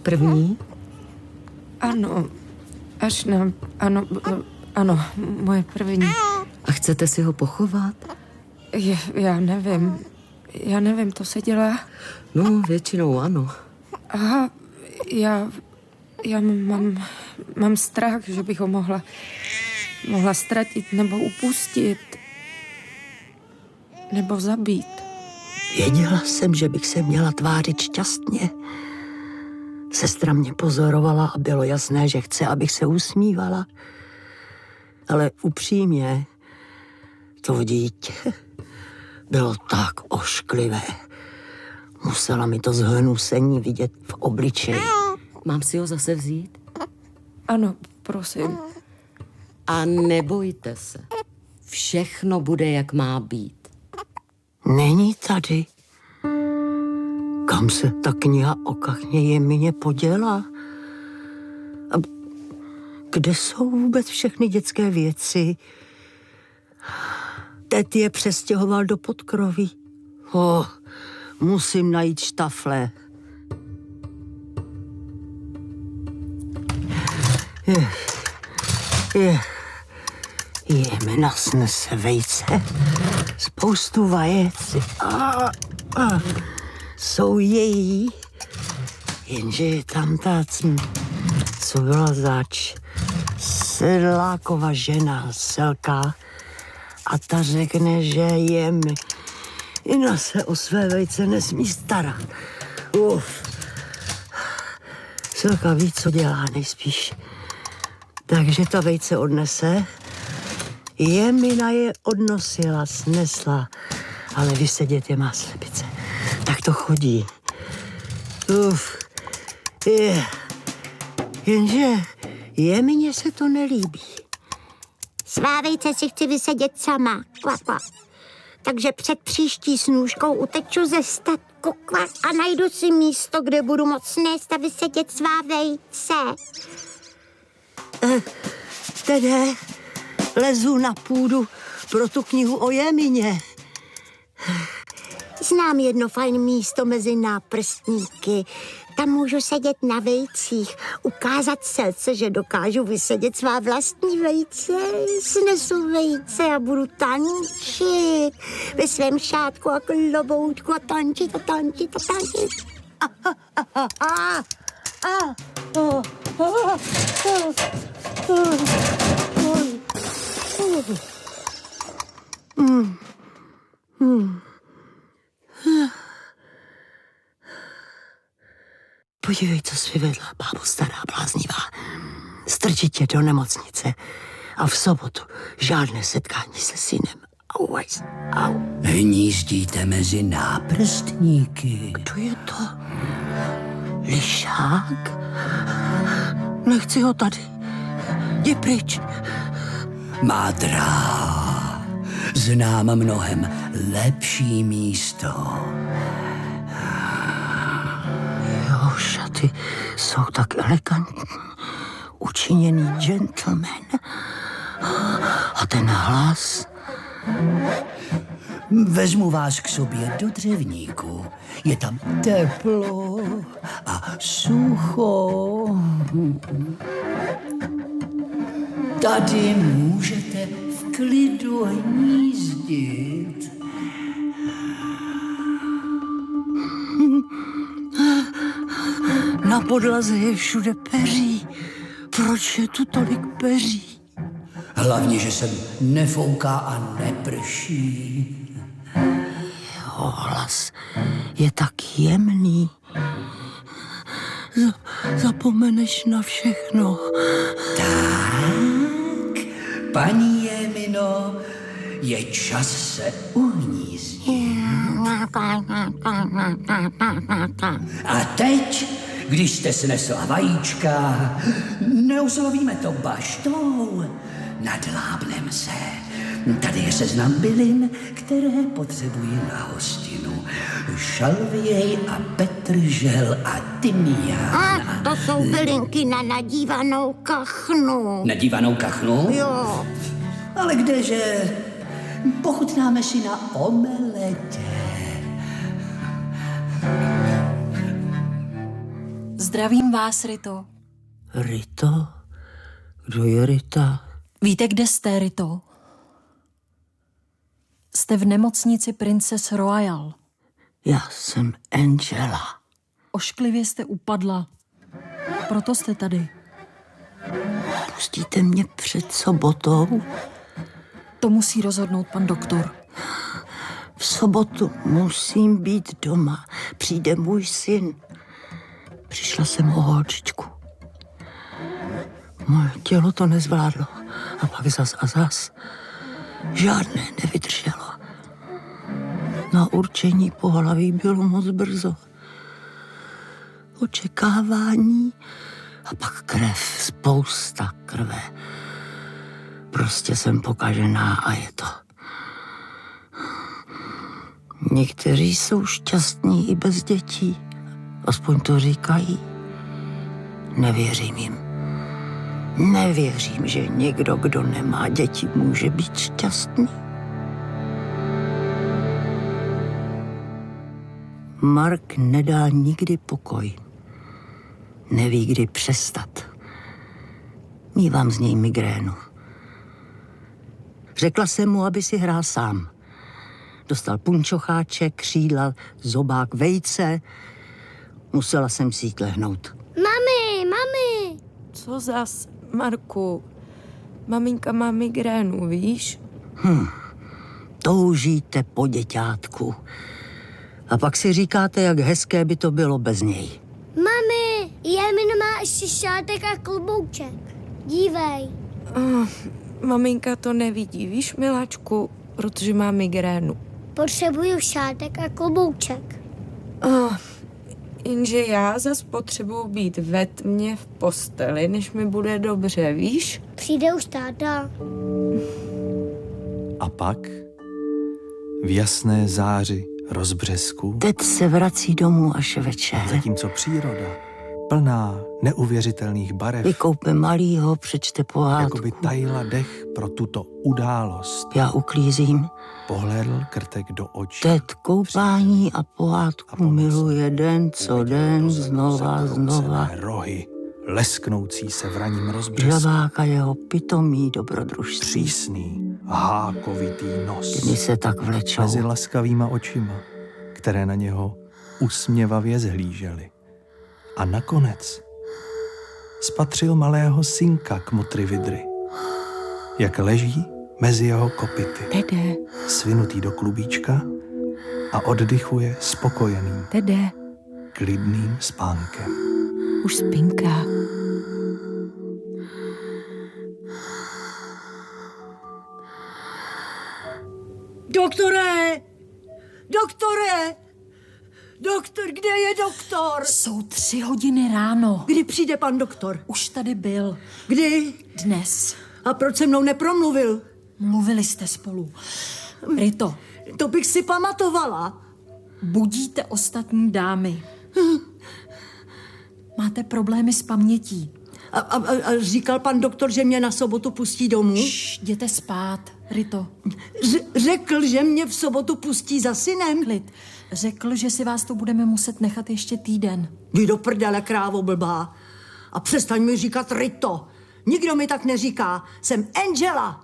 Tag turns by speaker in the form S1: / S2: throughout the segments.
S1: první?
S2: Ano, ano, moje první.
S1: A chcete si ho pochovat?
S2: Já nevím, to se dělá.
S1: No, většinou ano.
S2: Aha, já mám strach, že bych ho mohla ztratit nebo upustit. Nebo zabít.
S3: Věděla jsem, že bych se měla tvářit šťastně. Sestra mě pozorovala a bylo jasné, že chce, abych se usmívala. Ale upřímně, to dítě bylo tak ošklivé. Musela mi to zhnusení vidět v obličeji.
S1: Mám si ho zase vzít?
S2: Ano, prosím.
S1: A nebojte se. Všechno bude, jak má být.
S3: Není tady. Kam se ta kniha o kachně jemně poděla? A kde jsou vůbec všechny dětské věci? Tet je přestěhoval do podkroví. Musím najít štafle. Jemina snese vejce. Spoustu vajec. Jsou její. Jenže je tam ta, co byla zač. Sedlákova žena, Selka. A ta řekne, že Jemina se o své vejce nesmí starat. Selka ví, co dělá nejspíš. Takže ta vejce odnese. Jemina je odnosila, snesla, ale vysedět je má slepice. Tak to chodí. Jenže Jemině se to nelíbí.
S4: Svá vejce si chci vysedět sama. Kvak. Takže před příští snůžkou uteču ze statku a najdu si místo, kde budu moc nést a vysedět svá vejce.
S3: Tedy lezu na půdu pro tu knihu o Jemině.
S4: Znám jedno fajn místo mezi náprstníky. Tam můžu sedět na vejcích, ukázat Selce, že dokážu vysedět svá vlastní vejce. Snesu vejce a budu tančit ve svém šátku a kloboutku a tančit.
S3: Podívej, co si vyvedla, bábo stará bláznivá. Strčit tě do nemocnice a v sobotu žádné setkání se synem. Au.
S5: Hnízdíte mezi náprstníky.
S3: Kdo je to? Lišák? Nechci ho tady. Jdi pryč.
S5: Mádrá, znám mnohem lepší místo.
S3: Jeho šaty jsou tak elegantní. Učiněný gentleman. A ten hlas...
S5: Vezmu vás k sobě do dřevníku. Je tam teplo a sucho. Tady můžete v klidu hnízdit.
S3: Na podlaze je všude peří. Proč je tu tolik peří?
S5: Hlavně, že sem nefouká a neprší.
S3: Jeho hlas je tak jemný. Zapomeneš na všechno.
S5: Tak, paní Jemino, je čas se uhnízdit. A teď, když jste snesla vajíčka, neuslovíme to baštou, nadlábnem se. Tady je seznam bylin, které potřebují na hostinu. Šalvěj a petržel a tymián.
S4: A to jsou bylinky na nadívanou kachnu.
S5: Nadívanou kachnu?
S4: Jo.
S5: Ale kdeže? Pochutnáme si na omeletě.
S2: Zdravím vás, Rito.
S3: Rito? Kdo je Rita?
S2: Víte, kde jste, Rito? Jste v nemocnici Princess Royal.
S3: Já jsem Angela.
S2: Ošklivě jste upadla. Proto jste tady.
S3: Pustíte mě před sobotou?
S2: To musí rozhodnout pan doktor.
S3: V sobotu musím být doma. Přijde můj syn. Přišla jsem o holčičku. Moje tělo to nezvládlo. A pak zas a zas. Žádné nevydrželo. Na určení pohlaví bylo moc brzo. Očekávání a pak krev, spousta krve. Prostě jsem pokažená a je to. Někteří jsou šťastní i bez dětí. Aspoň to říkají. Nevěřím jim. Nevěřím, že někdo, kdo nemá děti, může být šťastný. Mark nedá nikdy pokoj. Neví, kdy přestat. Mívám z něj migrénu. Řekla jsem mu, aby si hrál sám. Dostal punčocháček, křídla, zobák, vejce. Musela jsem si jít lehnout.
S4: Mami!
S2: Co zas, Marku? Maminka má migrénu, víš?
S3: Toužíte po děťátku. A pak si říkáte, jak hezké by to bylo bez něj.
S4: Mami, Jémin má ještě šátek a klobouček. Dívej.
S2: Maminka to nevidí, víš, miláčku, protože má migrénu.
S4: Potřebuju šátek a klobouček.
S2: Jenže já zas potřebuji být ve tmě v posteli, než mi bude dobře, víš?
S4: Přijde už táta.
S6: A pak v jasné záři rozbřesku,
S3: Teď se vrací domů až večer.
S6: zatímco příroda, plná neuvěřitelných barev,
S3: Vykoupe malýho, přečte pohádku.
S6: jakoby tajila dech pro tuto událost,
S3: Já uklízím.
S6: pohlédl Krtek do očí.
S3: Tet koupání a pohádku miluje den co den, znova.
S6: Zakroucené rohy, lesknoucí se vraním rozbřesku,
S3: Žabák a jeho pitomý dobrodružství.
S6: přísný, hákovitý nos
S3: Dny se tak vlečou.
S6: mezi laskavýma očima, které na něho usměvavě zhlížely. A nakonec spatřil malého synka kmotry vidry, jak leží mezi jeho kopyty,
S2: Tede,
S6: svinutý do klubíčka a oddychuje spokojeným,
S2: Tede,
S6: klidným spánkem.
S2: už spinká.
S3: Doktore! Doktore! Doktor, kde je doktor?
S2: Jsou 3 hodiny ráno.
S3: Kdy přijde pan doktor?
S2: Už tady byl.
S3: Kdy?
S2: Dnes.
S3: A proč se mnou nepromluvil?
S2: Mluvili jste spolu. Rito,
S3: To bych si pamatovala.
S2: budíte ostatní dámy. Máte problémy s pamětí.
S3: A říkal pan doktor, že mě na sobotu pustí domů?
S2: Jděte spát, Rito.
S3: Řekl, že mě v sobotu pustí za synem?
S2: Klid. Řekl, že si vás to budeme muset nechat ještě týden.
S3: Jdi do prdele, krávo blbá. A přestaň mi říkat Rito. Nikdo mi tak neříká. Jsem Angela.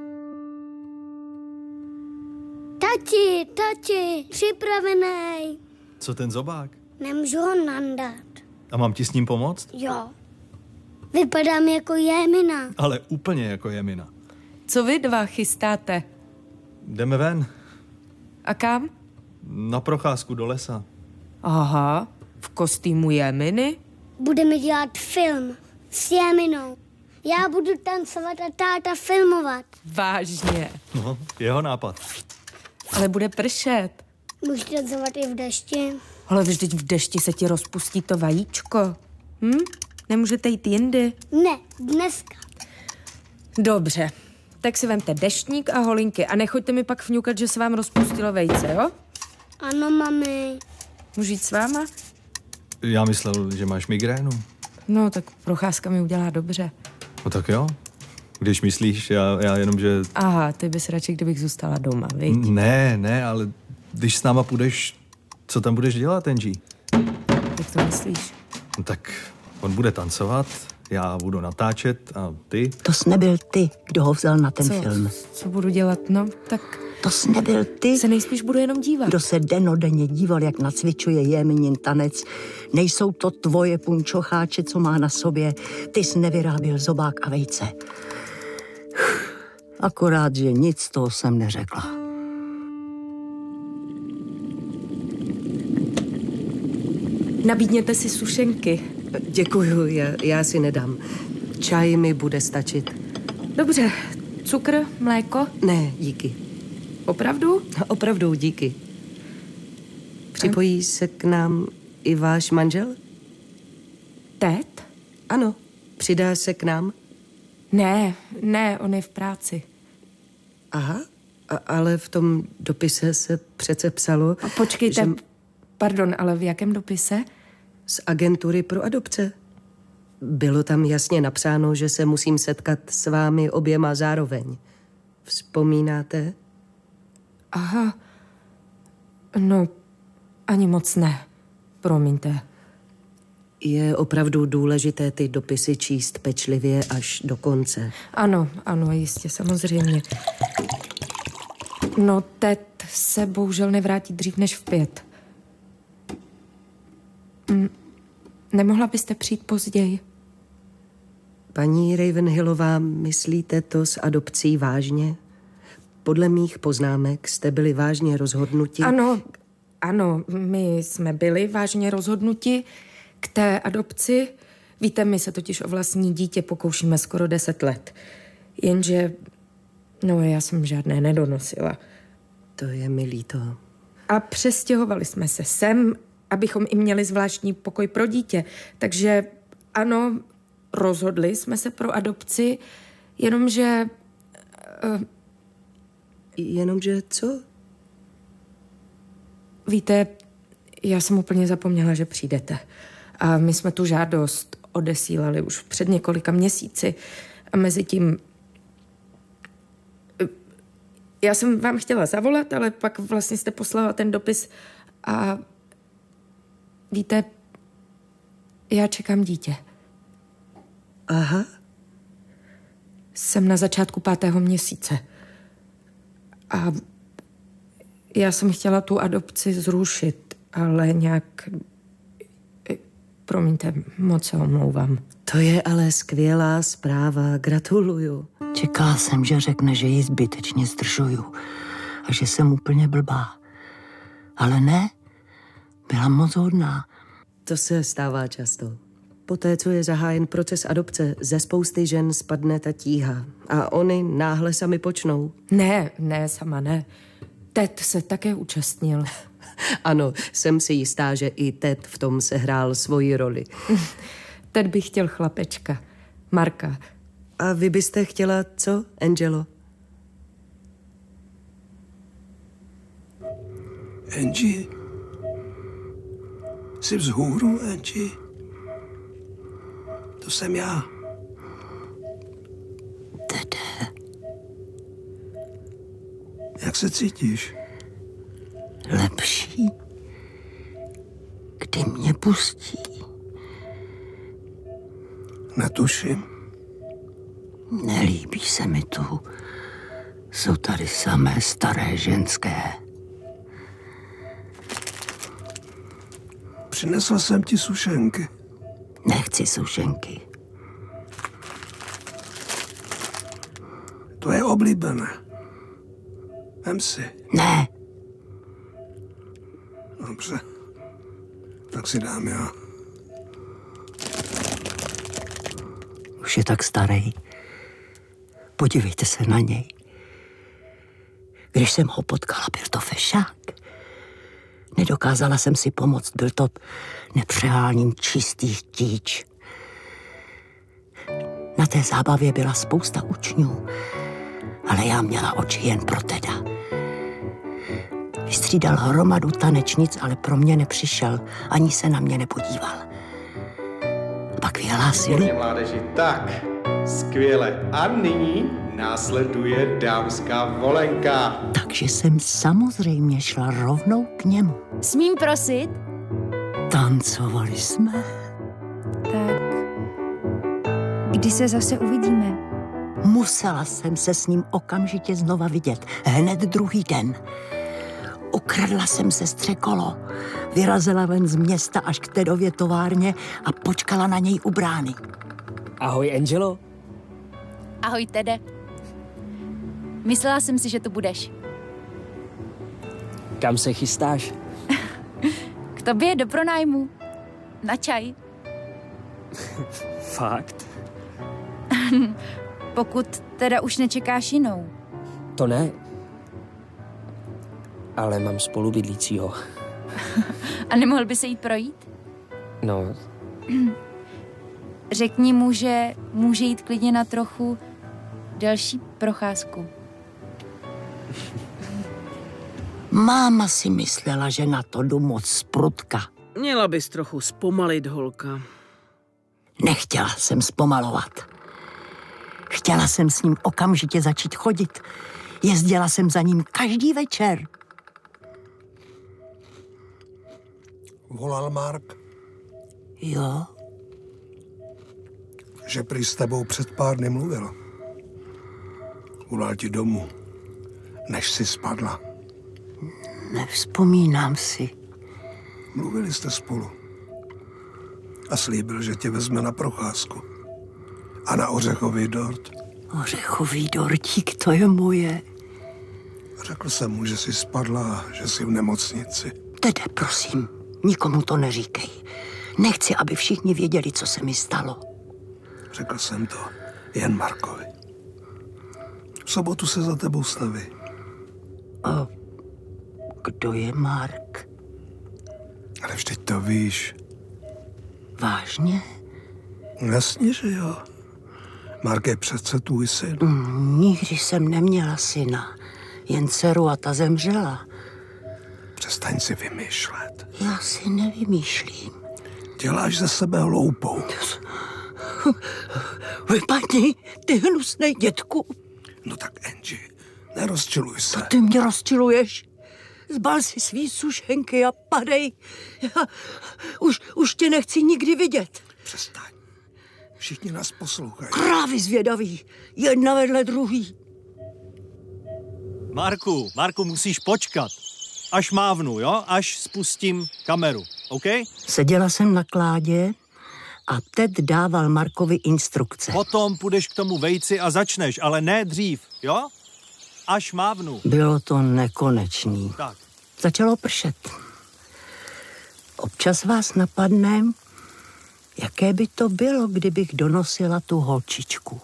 S4: Tati, připravenej.
S6: Co ten zobák?
S4: Nemůžu ho nandat.
S6: A mám ti s ním pomoct?
S4: Jo. Vypadám jako Jémina.
S6: Ale úplně jako Jemina.
S2: Co vy 2 chystáte?
S6: Jdeme ven,
S2: A kam?
S6: na procházku do lesa.
S2: Aha, v kostýmu Jeminy?
S4: Budeme dělat film s Jéminou. Já budu tancovat a táta filmovat.
S2: Vážně.
S6: No, jeho nápad.
S2: Ale bude pršet.
S4: Můžu tancovat i v dešti.
S2: Ale vždyť v dešti se ti rozpustí to vajíčko. Nemůžete jít jindy?
S4: Ne, dneska.
S2: Dobře. Tak si vemte deštník a holinky a nechoďte mi pak fňukat, že se vám rozpustilo vejce, jo?
S4: Ano, mami.
S2: Můžu jít s váma?
S6: Já myslel, že máš migrénu.
S2: No, tak procházka mi udělá dobře.
S6: No tak jo. Když myslíš, já jenom, že...
S2: Aha, ty bys radši, kdybych zůstala doma, viď?
S6: Ne, ale když s náma půjdeš, co tam budeš dělat, Angie?
S2: Jak to myslíš?
S6: No tak on bude tancovat, já budu natáčet a ty?
S3: To jsi nebyl ty, kdo ho vzal na ten film.
S2: Co budu dělat? No, tak
S3: To jsi nebyl ty,
S2: se nejspíš budu jenom dívat.
S3: kdo se denodenně díval, jak nacvičuje Jémenin tanec. Nejsou to tvoje punčocháče, co má na sobě. Ty jsi nevyráběl zobák a vejce. Akorát, že nic z toho jsem neřekla.
S2: Nabídněte si sušenky.
S7: Děkuju, já si nedám. Čaj mi bude stačit.
S2: Dobře, cukr, mléko?
S7: Ne, díky.
S2: Opravdu?
S7: Opravdu díky. Připojí se k nám i váš manžel?
S2: Ted?
S7: Ano, přidá se k nám.
S2: Ne, on je v práci.
S7: Aha, ale v tom dopise se přece psalo...
S2: Počkejte,
S7: že...
S2: pardon, ale v jakém dopise?
S7: Z agentury pro adopce. Bylo tam jasně napsáno, že se musím setkat s vámi oběma zároveň. Vzpomínáte?
S2: Aha, no, ani moc ne. Promiňte.
S7: Je opravdu důležité ty dopisy číst pečlivě až do konce.
S2: Ano, jistě, samozřejmě. No, Ted se bohužel nevrátí dřív než v 5. Nemohla byste přijít později?
S7: Paní Ravenhillová, myslíte to s adopcí vážně? Podle mých poznámek jste byli vážně rozhodnuti...
S2: Ano, my jsme byli vážně rozhodnuti k té adopci. Víte, my se totiž o vlastní dítě pokoušíme skoro 10 let. Jenže, já jsem žádné nedonosila.
S7: To je mi líto.
S2: A přestěhovali jsme se sem, abychom i měli zvláštní pokoj pro dítě. Takže ano, rozhodli jsme se pro adopci, jenomže...
S7: Jenomže co?
S2: Víte, já jsem úplně zapomněla, že přijdete. A my jsme tu žádost odesílali už před několika měsíci. A mezi tím... Já jsem vám chtěla zavolat, ale pak vlastně jste poslala ten dopis a... Víte, já čekám dítě.
S7: Aha.
S2: Jsem na začátku 5. měsíce. A já jsem chtěla tu adopci zrušit, ale nějak... Promiňte, moc se omlouvám.
S7: To je ale skvělá zpráva, gratuluju.
S3: Čekala jsem, že řekne, že ji zbytečně zdržuju a že jsem úplně blbá. Ale ne, byla moc hodná.
S7: To se stává často. Poté, co je zahájen proces adopce, ze spousty žen spadne ta tíha a oni náhle sami počnou.
S2: Ne, sama ne. Ted se také účastnil.
S7: Ano, jsem si jistá, že i Ted v tom sehrál svoji roli.
S2: Ted by chtěl chlapečka, Marka.
S7: A vy byste chtěla co, Angelo?
S8: Angie? Jsi vzhůru, Angie? To jsem já.
S3: Tede.
S8: Jak se cítíš?
S3: Lepší. Kdy mě pustí?
S8: Netuším.
S3: Nelíbí se mi tu. Jsou tady samé staré ženské.
S8: Přinesl jsem ti sušenky.
S3: Nechci sušenky.
S8: To je oblíbené. Vem si.
S3: Ne.
S8: Dobře. Tak si dám já.
S3: Už je tak starý. Podívejte se na něj. Když jsem ho potkala, byl to fešák. Nedokázala jsem si pomoct, byl to nepřeháním čistý tíč. Na té zábavě byla spousta učňů, ale já měla oči jen pro Teda. Vystřídal hromadu tanečnic, ale pro mě nepřišel, ani se na mě nepodíval. Pak vyhlásili...
S9: Mládeži, tak, skvěle. A nyní následuje dámská volenka.
S3: Takže jsem samozřejmě šla rovnou k němu.
S10: Smím prosit?
S3: Tancovali jsme.
S10: Kdy se zase uvidíme?
S3: Musela jsem se s ním okamžitě znova vidět. Hned druhý den. Ukradla jsem se střekolo. Vyrazila ven z města až k Tedově továrně a počkala na něj u brány.
S11: Ahoj, Angelo.
S12: Ahoj, Tede. Myslela jsem si, že tu budeš.
S11: Kam se chystáš?
S12: K tobě do pronájmu. Na čaj.
S11: Fakt?
S12: Pokud teda už nečekáš jinou.
S11: To ne. Ale mám spolubydlícího.
S12: A nemohl by se jít projít?
S11: No.
S12: Řekni mu, že může jít klidně na trochu delší procházku.
S3: Máma si myslela, že na to jdu moc sprutka.
S13: Měla bys trochu zpomalit, holka.
S3: Nechtěla jsem zpomalovat. Chtěla jsem s ním okamžitě začít chodit. Jezdila jsem za ním každý večer.
S8: Volal Mark?
S3: Jo.
S8: Že prý s tebou před pár dny mluvil. Volal ti domů, než jsi spadla.
S3: Nevzpomínám si.
S8: Mluvili jste spolu. A slíbil, že tě vezme na procházku. A na ořechový dort.
S3: Ořechový dortík, to je moje.
S8: Řekl jsem mu, že jsi spadla a že jsi v nemocnici.
S3: Tede, prosím, nikomu to neříkej. Nechci, aby všichni věděli, co se mi stalo.
S8: Řekl jsem to jen Markovi. V sobotu se za tebou staví.
S3: A kdo je Mark?
S8: Ale vždyť to víš.
S3: Vážně?
S8: Jasně, že jo. Mark je přece tvůj syn.
S3: Nikdy jsem neměla syna, jen dceru a ta zemřela.
S8: Přestaň si vymýšlet.
S3: Já si nevymýšlím.
S8: Děláš ze sebe hloupou.
S3: Vypadni, ty hnusnej dětku.
S8: No tak, Angie, nerozčiluj se.
S3: To ty mě rozčiluješ. Zbal si svý sušenky a padej. Já už tě nechci nikdy vidět.
S8: Přestaň. Všichni nás poslouchají.
S3: Krávy zvědaví, jedna vedle druhý.
S6: Marku, musíš počkat. Až mávnu, jo? Až spustím kameru, OK?
S3: Seděla jsem na kládě a Ted dával Markovi instrukce.
S6: Potom půjdeš k tomu vejci a začneš, ale ne dřív, jo? Až mávnu.
S3: Bylo to nekonečný.
S6: Tak.
S3: Začalo pršet. Občas vás napadne, jaké by to bylo, kdybych donosila tu holčičku.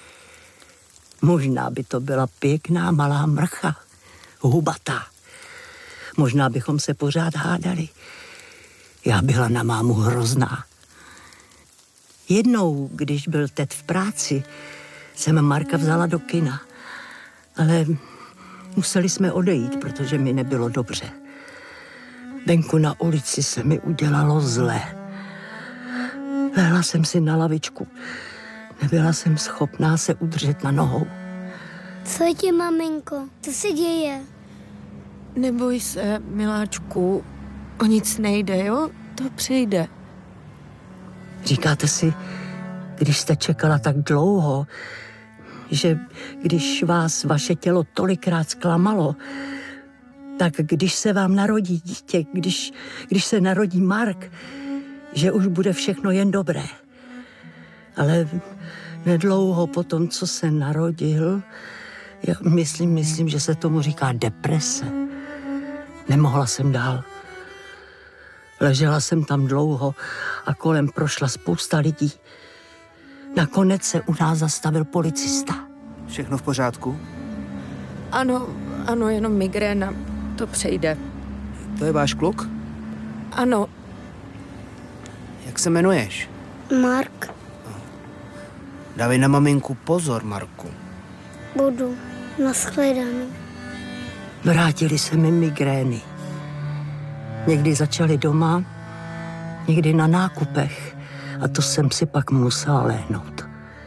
S3: Možná by to byla pěkná malá mrcha, hubatá. Možná bychom se pořád hádali. Já byla na mámu hrozná. Jednou, když byl Ted v práci, jsem Marka vzala do kina. Ale museli jsme odejít, protože mi nebylo dobře. Venku na ulici se mi udělalo zle. Lehla jsem si na lavičku. Nebyla jsem schopná se udržet na nohou.
S14: Co je ti, maminko? Co se děje?
S2: Neboj se, miláčku. O nic nejde, jo? To přijde.
S3: Říkáte si, když jste čekala tak dlouho, že když vás vaše tělo tolikrát zklamalo, tak když se vám narodí dítě, když se narodí Mark, že už bude všechno jen dobré. Ale nedlouho po tom, co se narodil, já myslím, že se tomu říká deprese. Nemohla jsem dál. Ležela jsem tam dlouho a kolem prošla spousta lidí. Nakonec se u nás zastavil policista.
S15: Všechno v pořádku?
S2: Ano, jenom migréna. To přejde.
S15: To je váš kluk?
S2: Ano.
S15: Jak se jmenuješ?
S14: Mark.
S15: Dávej na maminku pozor, Marku.
S14: Budu. Nashledanou.
S3: Vrátily se mi migrény. Někdy začaly doma, někdy na nákupech. A to jsem si pak musela lehnout.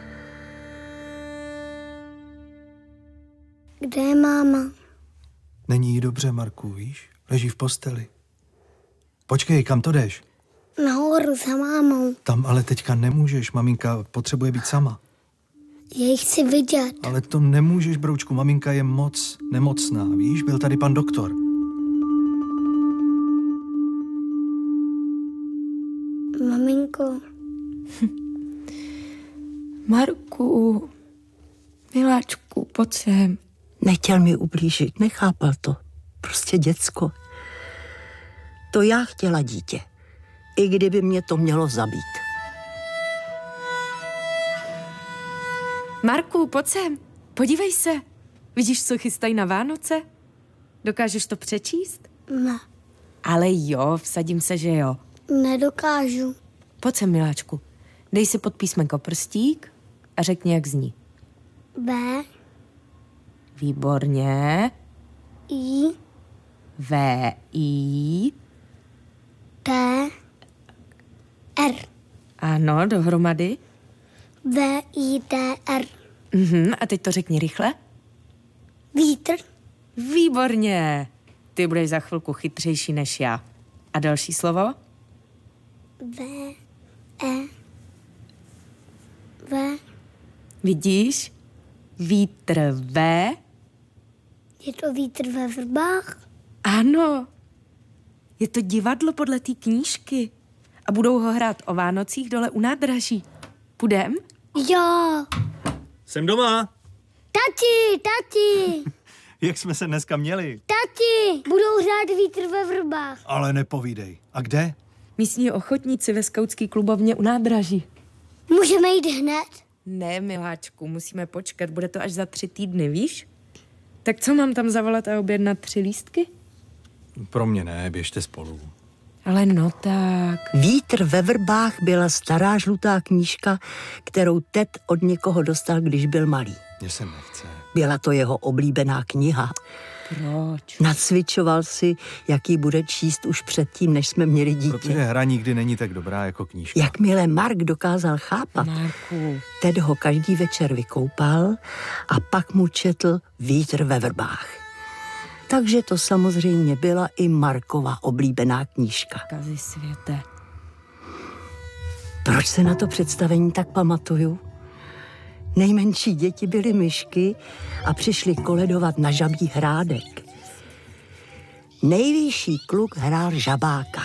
S14: Kde je máma?
S6: Není jí dobře, Marku, víš? Leží v posteli. Počkej, kam to jdeš?
S14: Nahoru za mámou.
S6: Tam ale teďka nemůžeš, maminka potřebuje být sama.
S14: Jej chci vidět.
S6: Ale to nemůžeš, broučku, maminka je moc nemocná, víš, byl tady pan doktor.
S14: Maminko.
S2: Marku, miláčku, pojď sem.
S3: Nechtěl mi ublížit, nechápal to. Prostě děcko. To já chtěla dítě. I kdyby mě to mělo zabít.
S2: Marku, pojď sem. Podívej se. Vidíš, co chystají na Vánoce? Dokážeš to přečíst?
S14: Ne.
S2: Ale jo, vsadím se, že jo.
S14: Nedokážu.
S2: Pojď sem, miláčku. Dej si pod písmenko prstík a řekni, jak zní.
S14: B.
S2: Výborně.
S14: I.
S2: V, I.
S14: T. R.
S2: Ano, dohromady.
S14: V, I, T, R.
S2: A teď to řekni rychle.
S14: Vítr.
S2: Výborně. Ty budeš za chvilku chytřejší než já. A další slovo?
S14: V, E. V.
S2: Vidíš? Vítr ve.
S14: Je to vítr ve vrbách?
S2: Ano. Je to divadlo podle té knížky. A budou ho hrát o Vánocích dole u nádraží. Půjdem?
S14: Jo.
S6: Jsem doma.
S14: Tati.
S6: Jak jsme se dneska měli?
S14: Tati, budou hrát vítr ve vrbách.
S6: Ale nepovídej. A kde?
S2: Místní ochotníci ve skautský klubovně u nádraží.
S14: Můžeme jít hned?
S2: Ne, miláčku, musíme počkat. Bude to až za 3 týdny, víš? Tak co, mám tam zavolat a objednat 3 lístky?
S6: Pro mě ne, běžte spolu.
S2: Ale no tak.
S3: Vítr ve vrbách byla stará žlutá knížka, kterou Ted od někoho dostal, když byl malý.
S6: Mně se nechce.
S3: Byla to jeho oblíbená kniha.
S2: Proč?
S3: Nacvičoval si, jaký bude číst už předtím, než jsme měli dítě.
S6: Protože hra nikdy není tak dobrá jako knížka.
S3: Jakmile Mark dokázal chápat,
S2: Marku.
S3: Ted ho každý večer vykoupal a pak mu četl Vítr ve vrbách. Takže to samozřejmě byla i Markova oblíbená knížka.
S2: Kazi světe.
S3: Proč se na to představení tak pamatuju? Nejmenší děti byly myšky a přišli koledovat na Žabí hrádek. Nejvyšší kluk hrál žabáka.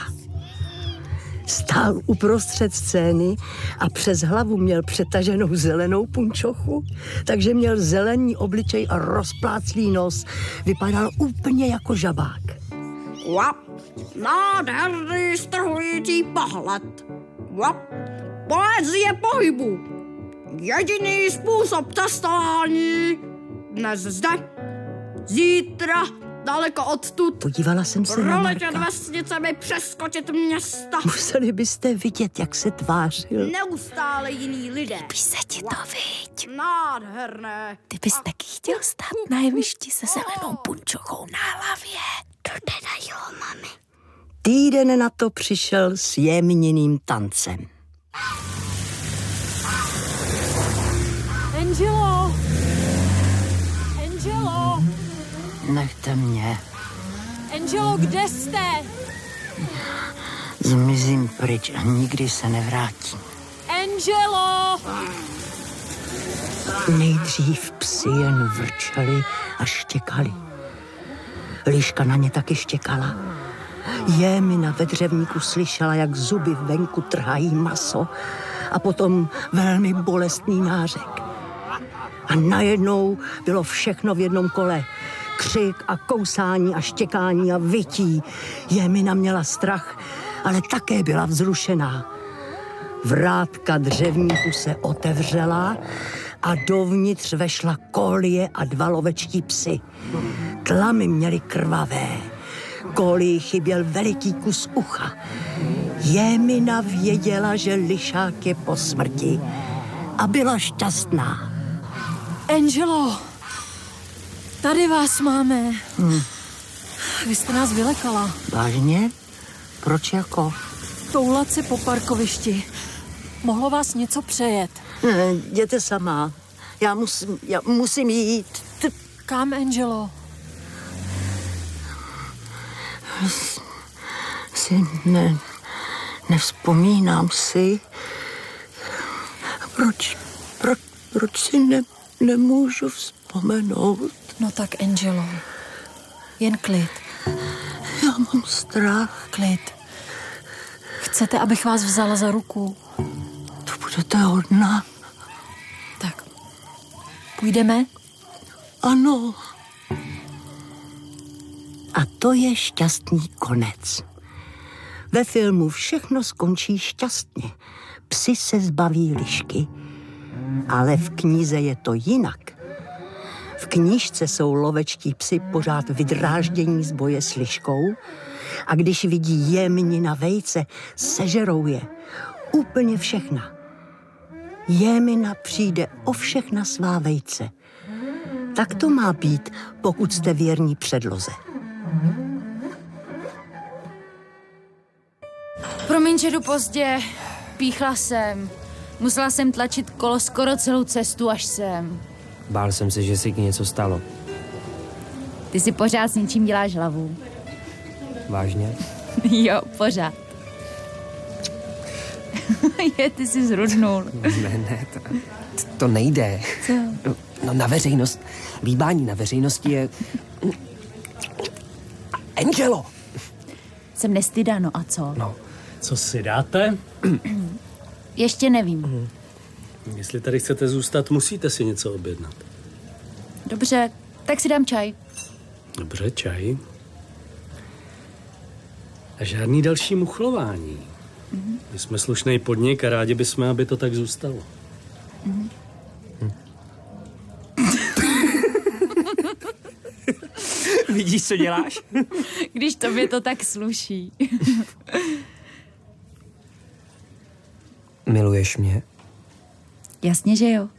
S3: Stál uprostřed scény a přes hlavu měl přetaženou zelenou punčochu, takže měl zelený obličej a rozpláclý nos. Vypadal úplně jako žabák.
S10: Vap, nádherný strhující pohled. Vap, poezie pohybu. Jediný způsob cestování. Dnes zde, zítra, daleko odtud.
S3: Podívala jsem se na
S10: Proletět
S3: Marka.
S10: vesnicemi, přeskočit města.
S3: Museli byste vidět, jak se tvářil.
S10: Neustále jiný lidé.
S2: Líbí se ti to, viď?
S10: Nádherné.
S2: Ty bys taky chtěl stát na jevišti se zelenou punčochou na hlavě.
S14: To teda jo, mami.
S3: Týden na to přišel s jemněným tancem.
S16: Angelo! Angelo!
S3: Nechte mě.
S16: Angelo, kde jste?
S3: Zmizím pryč a nikdy se nevrátím.
S16: Angelo!
S3: Nejdřív psi jen vrčeli a štěkali. Liška na ně taky štěkala. Jémina ve dřevníku slyšela, jak zuby venku trhají maso a potom velmi bolestný nářek. A najednou bylo všechno v jednom kole. Křik a kousání a štěkání a vytí. Jémina měla strach, ale také byla vzrušená. Vrátka dřevníku se otevřela a dovnitř vešla Kolie a 2 lovečtí psi. Tlamy měly krvavé. Kolii chyběl veliký kus ucha. Jémina věděla, že lišák je po smrti a byla šťastná.
S16: Angelo! Tady vás máme. Vy jste nás vylekala.
S3: Vážně? Proč jako?
S16: Toulat se po parkovišti. Mohlo vás něco přejet.
S3: Ne, jděte sama. Já musím jít.
S16: Kam, Angelo?
S3: Nevzpomínám si. Proč si nemůžu vzpomenout?
S16: No tak, Angelo, jen klid.
S3: Já mám strach.
S16: Klid. Chcete, abych vás vzala za ruku?
S3: To budete hodná.
S16: Tak, půjdeme?
S3: Ano. A to je šťastný konec. Ve filmu všechno skončí šťastně. Psi se zbaví lišky, ale v knize je to jinak. V knížce jsou lovečtí psi pořád vydráždění z boje s liškou a když vidí Jémnina vejce, sežerou je. Úplně všechna. Jémina přijde o všechna svá vejce. Tak to má být, pokud jste věrní předloze.
S12: Promiň, že jdu pozdě. Píchla jsem. Musela jsem tlačit kolo skoro celou cestu až sem.
S11: Bál jsem se, že si k něco stalo.
S12: Ty si pořád s něčím děláš hlavu.
S11: Vážně?
S12: Jo, pořád. Ty jsi zrudnul.
S11: Ne, to nejde.
S12: Co?
S11: No na veřejnost. Líbání na veřejnosti je... Angelo!
S12: Jsem nestyda, no a co?
S11: No.
S17: Co si dáte?
S12: Ještě nevím.
S17: Jestli tady chcete zůstat, musíte si něco objednat.
S12: Dobře, tak si dám čaj.
S17: Dobře, čaj. A žádný další muchlování. My jsme slušný podnik a rádi bychom, aby to tak zůstalo.
S11: Vidíš, co děláš?
S12: Když tobě to tak sluší.
S11: Miluješ mě?
S12: Jasně, že jo.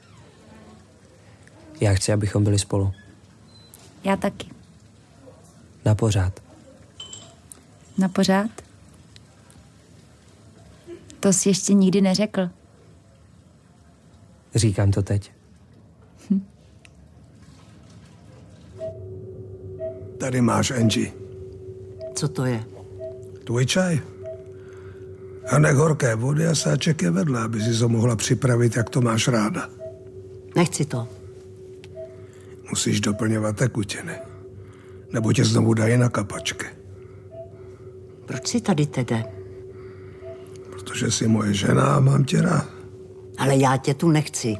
S11: Já chci, abychom byli spolu.
S12: Já taky.
S11: Na pořád.
S12: Na pořád? To jsi ještě nikdy neřekl.
S11: Říkám to teď.
S8: Tady máš, Angie.
S3: Co to je?
S8: Tvůj čaj. Hrnek horké vody a sáček je vedle, aby si to mohla připravit, jak to máš ráda.
S3: Nechci to.
S8: Musíš doplňovat tekutiny. Nebo tě znovu dají na kapačky.
S3: Proč jsi tady tedy?
S8: Protože jsi moje žena a mám tě rád.
S3: Ale já tě tu nechci.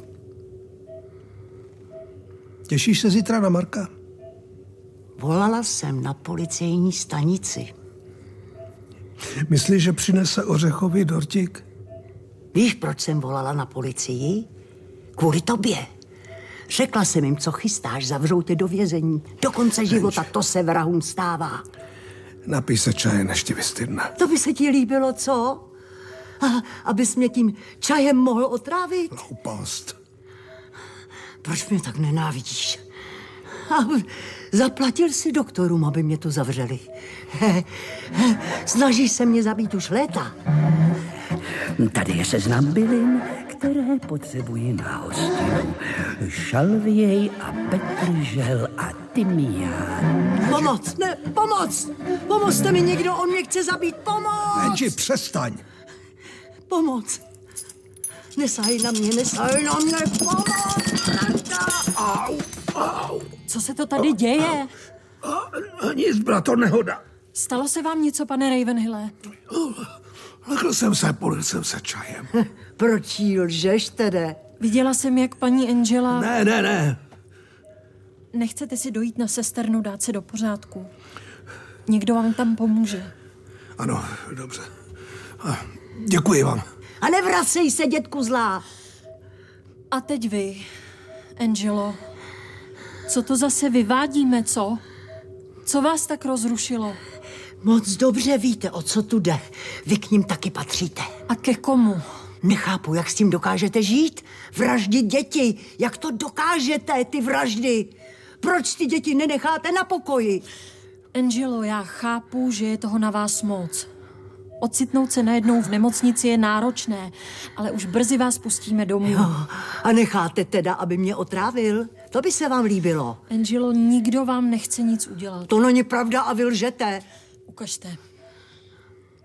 S8: Těšíš se zítra na Marka?
S3: Volala jsem na policejní stanici.
S8: Myslíš, že přinese ořechový dortík?
S3: Víš, proč jsem volala na policii? Kvůli tobě. Řekla jsem jim, co chystáš, zavřou tě do vězení. Do konce života, to se vrahům stává.
S8: Napij se čaje, než ti vystydne.
S3: To by se ti líbilo, co? Abys mě tím čajem mohl otrávit?
S8: Hloupost.
S3: Proč mě tak nenávidíš? Zaplatil si doktorům, aby mě tu zavřeli. Snažíš se mě zabít už léta.
S5: Tady je seznam bylin, které potřebuji na hostinu. Šalvěj a petržel a tymián.
S3: Pomoc, ne, pomoc! Pomozte mi někdo, on mě chce zabít, pomoc!
S8: Angie, přestaň!
S3: Pomoc! Nesahej na mě, pomoc!
S8: Au, au.
S16: Co se to tady děje?
S8: Nic, byla to nehoda.
S16: Stalo se vám něco, pane Ravenhille?
S8: Lekl jsem se, polil jsem se čajem.
S3: Proč jí lžeš tedy?
S16: Viděla jsem, jak paní Angela...
S8: Ne.
S16: Nechcete si dojít na sesternu, dát se do pořádku? Někdo vám tam pomůže.
S8: Ano, dobře. Děkuji vám.
S3: A nevracej se, dětku zlá.
S16: A teď vy, Angelo. Co to zase vyvádíme, co? Co vás tak rozrušilo?
S3: Moc dobře víte, o co tu jde. Vy k ním taky patříte.
S16: A ke komu?
S3: Nechápu, jak s tím dokážete žít. Vraždit děti. Jak to dokážete, ty vraždy? Proč ty děti nenecháte na pokoji?
S16: Angelo, já chápu, že je toho na vás moc. Ocitnout se najednou v nemocnici je náročné, ale už brzy vás pustíme domů.
S3: Jo, a necháte teda, aby mě otrávil? To by se vám líbilo.
S16: Angelo, nikdo vám nechce nic udělat.
S3: To není pravda a vy lžete.
S16: Ukažte.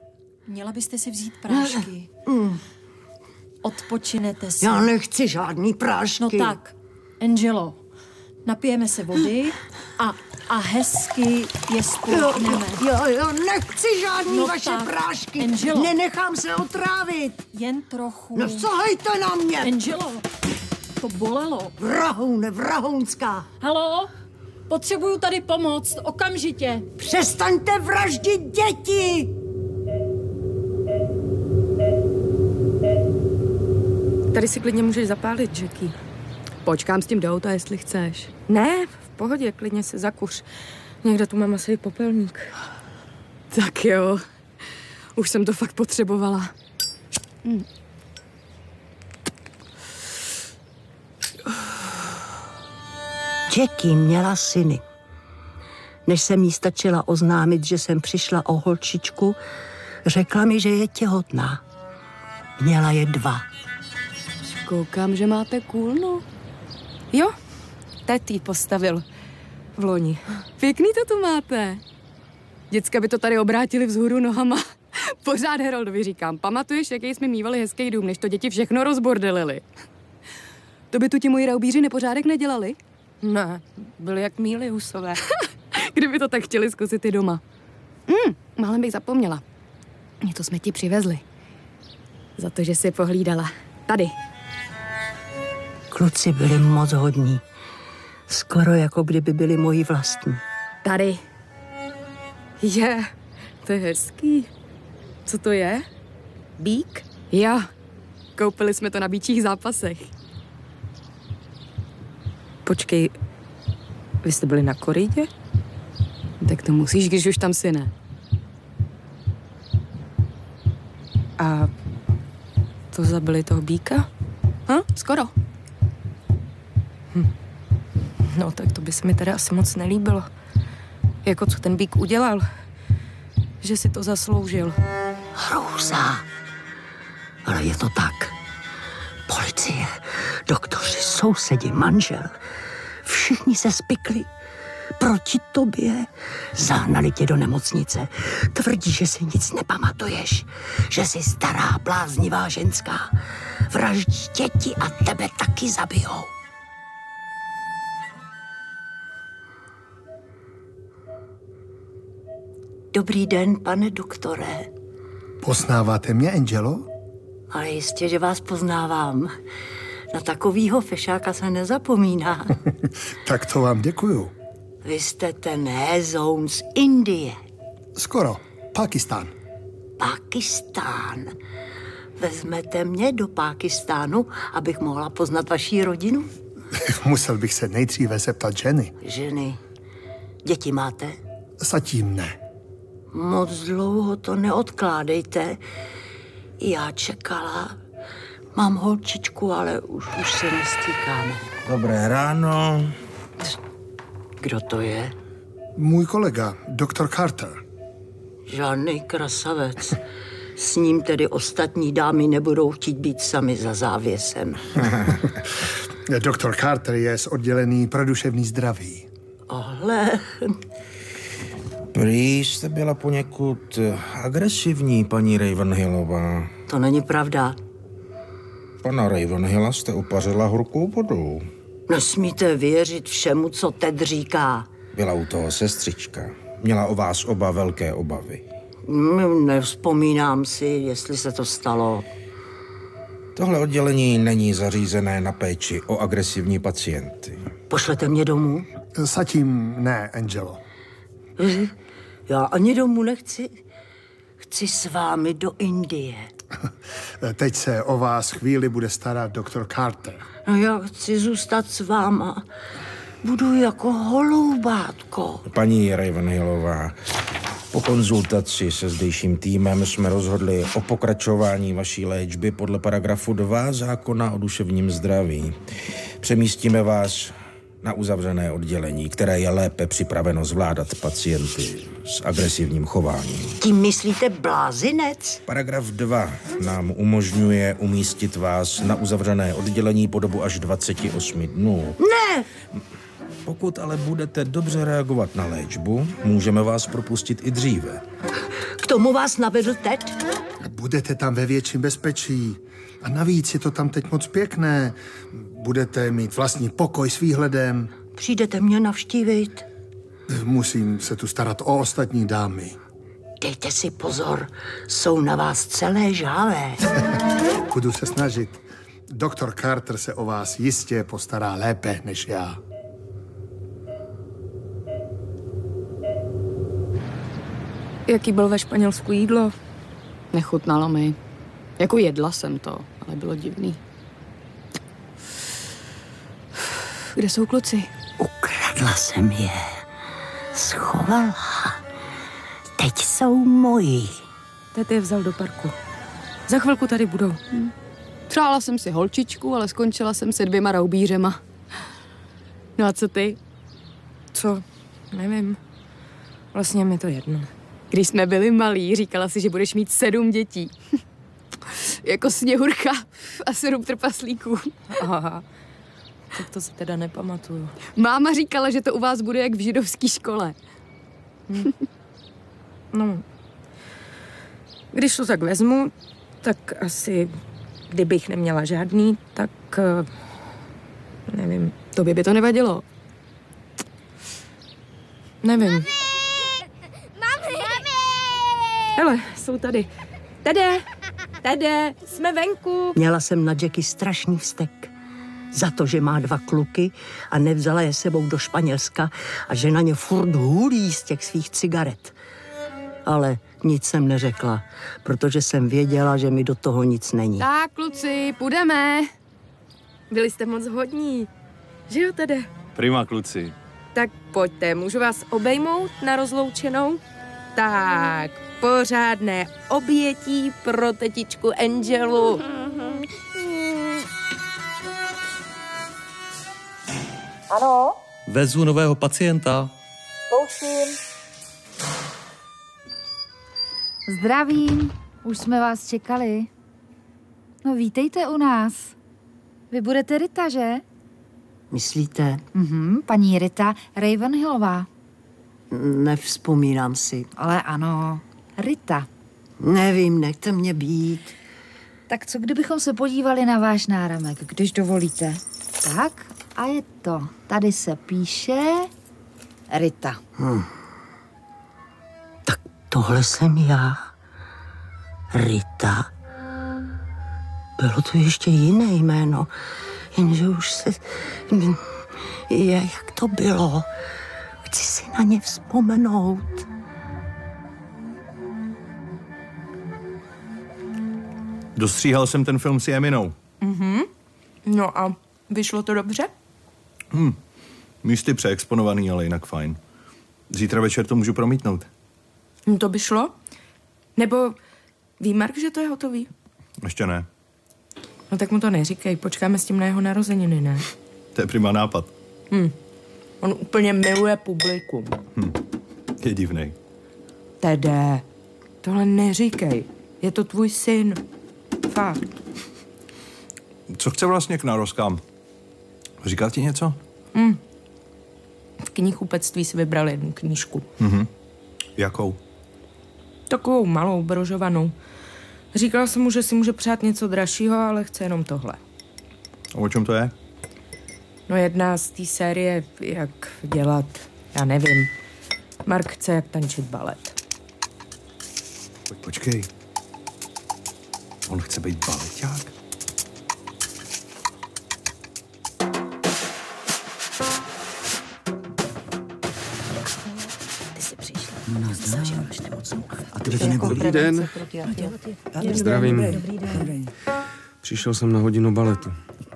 S16: Měla byste si vzít prášky. Odpočinete si.
S3: Já nechci žádný prášky.
S16: No tak, Angelo, napijeme se vody a hezky je spolkneme.
S3: Jo, nechci žádný vaše prášky.
S16: Angelo.
S3: Nenechám se otrávit.
S16: Jen trochu.
S3: No sahejte na mě.
S16: Angelo, to bolelo.
S3: Vrahoune, vrahounská.
S16: Haló? Potřebuju tady pomoc, okamžitě.
S3: Přestaňte vraždit děti!
S2: Tady si klidně můžeš zapálit, Jackie.
S18: Počkám s tím do auta, jestli chceš.
S2: Ne, v pohodě, klidně se zakuř. Někde tu mám asi popelník.
S18: Tak jo, už jsem to fakt potřebovala.
S3: Jackie měla syny. Než jsem jí stačila oznámit, že jsem přišla o holčičku, řekla mi, že je těhotná. Měla je 2.
S18: Koukám, že máte kůlnu.
S2: Jo, tetý postavil v loni.
S18: Pěkný to tu máte. Děcka by to tady obrátili vzhůru nohama. Pořád Heroldovi říkám, pamatuješ, jaký jsme mívali hezký dům, než to děti všechno rozbordelili. To by tu ti moji raubíři nepořádek nedělali?
S2: Ne, byli jak míly husové.
S18: Kdyby to tak chtěli zkusit i doma. Málem bych zapomněla. Něco jsme ti přivezli. Za to, že jsi pohlídala. Tady.
S3: Kluci byli moc hodní. Skoro jako kdyby byli moji vlastní.
S18: Tady.
S2: To je hezký. Co to je? Bík?
S18: Jo. Koupili jsme to na býčích zápasech.
S2: Počkej, vy jste byli na koridě?
S18: Tak to musíš, když už tam si ne.
S2: A to zabili toho býka?
S18: Skoro.
S2: No, tak to by se mi teda asi moc nelíbilo. Jako co ten býk udělal. Že si to zasloužil.
S3: Hrůza. Ale je to tak. Policie, doktoři, sousedi, manžel. Všichni se spikli. Proti tobě. Zahnali tě do nemocnice. Tvrdí, že si nic nepamatuješ. Že jsi stará, bláznivá ženská. Vraždí děti a tebe taky zabijou. Dobrý den, pane doktore.
S8: Poznáváte mě, Angelo?
S3: Ale jistě, že vás poznávám. Na takovýho fešáka se nezapomíná.
S8: Tak to vám děkuju.
S3: Vy jste ten Hezoun z Indie.
S8: Skoro. Pákistán.
S3: Pákistán. Vezmete mě do Pákistánu, abych mohla poznat vaši rodinu?
S8: Musel bych se nejdříve zeptat ženy.
S3: Ženy. Děti máte?
S8: Zatím ne.
S3: Moc dlouho to neodkládejte. Já čekala. Mám holčičku, ale už se nestýkáme.
S19: Dobré ráno.
S3: Kdo to je?
S8: Můj kolega, doktor Carter.
S3: Žádný krasavec. S ním tedy ostatní dámy nebudou chtít být sami za závěsem.
S8: Doktor Carter je z oddělení pro duševní zdraví.
S3: Ohle.
S19: Prý jste byla poněkud agresivní, paní Ravenhillová.
S3: To není pravda.
S19: Pana Ravenhilla jste opařila horkou vodou.
S3: Nesmíte věřit všemu, co Ted říká.
S19: Byla u toho sestřička. Měla o vás oba velké obavy.
S3: Nevzpomínám si, jestli se to stalo.
S19: Tohle oddělení není zařízené na péči o agresivní pacienty.
S3: Pošlete mě domů?
S8: Zatím ne, Angelo.
S3: Já ani domů nechci. Chci s vámi do Indie.
S8: Teď se o vás chvíli bude starat doktor Carter.
S3: No já chci zůstat s váma. Budu jako holoubátko.
S19: Paní Ravenhillová, po konzultaci se zdejším týmem jsme rozhodli o pokračování vaší léčby podle paragrafu 2 zákona o duševním zdraví. Přemístíme vás na uzavřené oddělení, které je lépe připraveno zvládat pacienty s agresivním chováním.
S3: Tím myslíte blázinec?
S19: Paragraf 2 nám umožňuje umístit vás na uzavřené oddělení po dobu až 28 dnů.
S3: Ne!
S19: Pokud ale budete dobře reagovat na léčbu, můžeme vás propustit i dříve.
S3: K tomu vás navedl Ted?
S8: Budete tam ve větším bezpečí. A navíc je to tam teď moc pěkné. Budete mít vlastní pokoj s výhledem.
S3: Přijdete mě navštívit?
S8: Musím se tu starat o ostatní dámy.
S3: Dejte si pozor, jsou na vás celé žhavé.
S8: Budu se snažit. Doktor Carter se o vás jistě postará lépe než já.
S2: Jaký byl ve Španělsku jídlo?
S18: Nechutnalo mi. Jako jedla jsem to, ale bylo divný. Kde jsou kluci?
S3: Ukradla jsem je. Schovala. Teď jsou moji.
S2: Ted je vzal do parku. Za chvilku tady budou.
S18: Přála jsem si holčičku, ale skončila jsem se 2 raubířema. No a co ty?
S2: Co? Nevím. Vlastně mi to jedno.
S18: Když jsme byli malí, říkala si, že budeš mít 7 dětí. Jako Sněhurka a 7 trpaslíků.
S2: Aha. Tak to si teda nepamatuju.
S18: Máma říkala, že to u vás bude jak v židovské škole.
S2: No. Když to tak vezmu, tak asi, kdybych neměla žádný, tak nevím.
S18: Tobě by to nevadilo.
S2: Nevím.
S14: Mami!
S2: Hele, jsou tady. Tede, jsme venku.
S3: Měla jsem na Jackie strašný vztek. Za to, že má 2 kluky a nevzala je sebou do Španělska a že na ně furt hulí z těch svých cigaret. Ale nic jsem neřekla, protože jsem věděla, že mi do toho nic není.
S18: Tak, kluci, půjdeme.
S2: Byli jste moc hodní. Že jo, Tede?
S6: Prima, kluci.
S2: Tak pojďte, můžu vás obejmout na rozloučenou? Tak, pořádné obětí pro tetičku Angelu.
S20: Ano?
S6: Vezu nového pacienta.
S20: Pouštím.
S12: Zdravím, už jsme vás čekali. No vítejte u nás. Vy budete Rita, že?
S3: Myslíte?
S12: Paní Rita Ravenhillová.
S3: Nevzpomínám si.
S12: Ale ano, Rita.
S3: Nevím, nechte mě být.
S12: Tak co kdybychom se podívali na váš náramek, když dovolíte? Tak, a je to. Tady se píše Rita.
S3: Tak tohle jsem já. Rita. Bylo to ještě jiné jméno, jenže už se... Jak to bylo? Chci si na ně vzpomenout.
S6: Dostříhal jsem ten film s Jeminou.
S2: No a vyšlo to dobře?
S6: Místy přeexponovaný, ale jinak fajn. Zítra večer to můžu promítnout.
S2: No to by šlo? Nebo ví Mark, že to je hotový?
S6: Ještě ne.
S2: No tak mu to neříkej, počkáme s tím na jeho narozeniny, ne?
S6: To je prima nápad.
S2: On úplně miluje publikum.
S6: Je divnej.
S2: Tede, tohle neříkej. Je to tvůj syn. Fakt.
S6: Co chce vlastně k narozkám? Říkal ti něco?
S2: V knihkupectví si vybral jednu knížku.
S6: Jakou?
S2: Takovou malou, brožovanou. Říkala jsem mu, že si může přát něco dražšího, ale chce jenom tohle.
S6: A o čem to je?
S2: No jedna z té série, jak dělat, já nevím. Mark chce, jak tančit balet.
S6: Počkej. On chce být baleťák?
S15: A ty to nebyl.
S17: Dobrý den. Zdravím. Přišel jsem na hodinu baletu.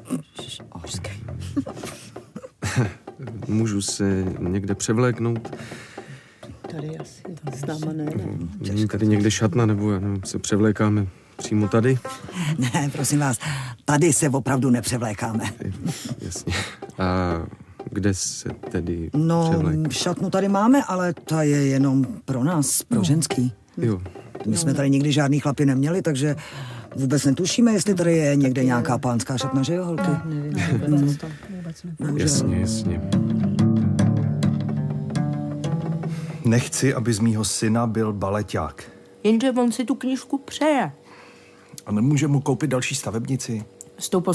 S17: Můžu se někde převléknout?
S3: Tady asi s náma ne.
S17: Není tady někde šatna, nebo já nevím, se převlékáme přímo tady?
S15: Ne, prosím vás, tady se opravdu nepřevlékáme.
S17: Jasně. A kde se tedy
S15: No,
S17: převlékáme?
S15: šatnu tady máme, ale ta je jenom pro nás, pro ženský.
S17: Jo.
S15: My jsme tady nikdy žádný chlapy neměli, takže vůbec netušíme, jestli tady je někde nějaká pánská šatna, že jo, holky?
S3: Nevím,
S17: Jasně.
S6: Nechci, aby z mýho syna byl baleťák.
S2: jenže on si tu knížku přeje.
S6: A nemůže mu koupit další stavebnici?
S2: S tou